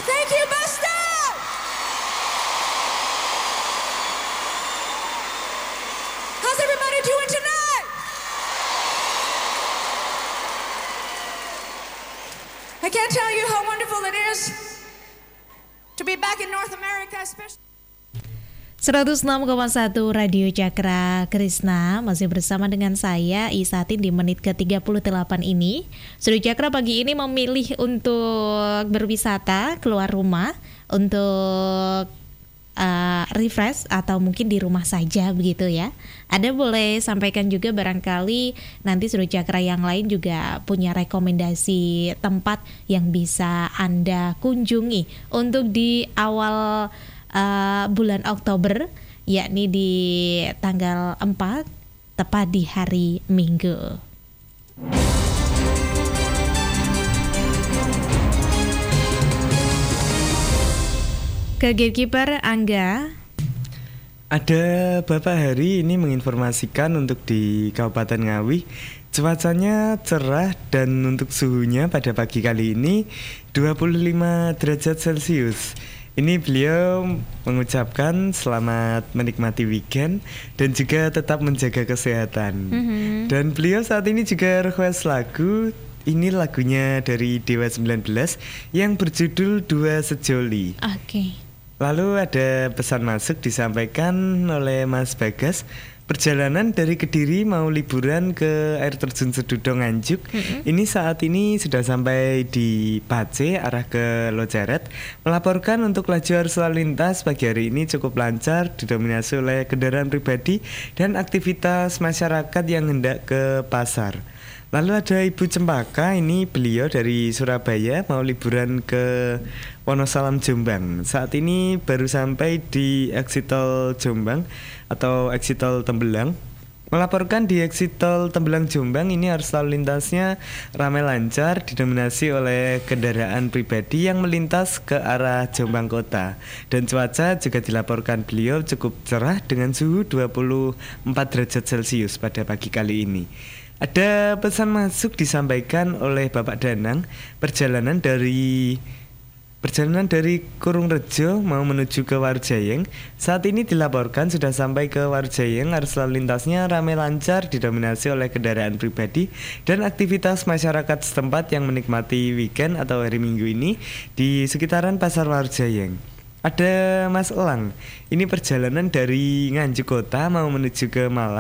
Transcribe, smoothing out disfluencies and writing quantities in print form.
Thank you, Busta. How's everybody doing tonight? I can't tell you how wonderful it is to be back in North America, especially 106,1 Radio Cakra Krisna masih bersama dengan saya Isatin di menit ke-38 ini. Studio Cakra pagi ini memilih untuk berwisata keluar rumah untuk refresh atau mungkin di rumah saja begitu ya. Ada boleh sampaikan juga barangkali nanti Studio Cakra yang lain juga punya rekomendasi tempat yang bisa Anda kunjungi untuk di awal bulan Oktober, yakni di tanggal 4 tepat di hari Minggu. Ke Gatekeeper Angga. Ada Bapak Hari ini menginformasikan untuk di Kabupaten Ngawi cuacanya cerah dan untuk suhunya pada pagi kali ini 25 derajat Celcius. Ini beliau mengucapkan selamat menikmati weekend dan juga tetap menjaga kesehatan. Dan beliau saat ini juga request lagu. Ini lagunya dari Dewa 19 yang berjudul Dua Sejoli. Oke. Lalu ada pesan masuk disampaikan oleh Mas Bagas. Perjalanan dari Kediri mau liburan ke air terjun Sedudo Nganjuk. Ini saat ini sudah sampai di Pace arah ke Lojaret. Melaporkan untuk laju arus lalu lintas pagi hari ini cukup lancar, didominasi oleh kendaraan pribadi dan aktivitas masyarakat yang hendak ke pasar. Lalu ada Ibu Cempaka, ini beliau dari Surabaya mau liburan ke Wonosalam Jombang. Saat ini baru sampai di exit tol Jombang atau exit tol Tembelang. Melaporkan di exit tol Tembelang Jombang ini arus lalu lintasnya ramai lancar, didominasi oleh kendaraan pribadi yang melintas ke arah Jombang Kota. Dan cuaca juga dilaporkan beliau cukup cerah dengan suhu 24 derajat Celcius pada pagi kali ini. Ada pesan masuk disampaikan oleh Bapak Danang, perjalanan dari Kurung Rejo mau menuju ke Warjayeng. Saat ini dilaporkan sudah sampai ke Warjayeng, arus lalu lintasnya ramai lancar, didominasi oleh kendaraan pribadi dan aktivitas masyarakat setempat yang menikmati weekend atau hari Minggu ini di sekitaran Pasar Warjayeng. Ada Mas Elang, ini perjalanan dari Nganjuk Kota mau menuju ke Malang.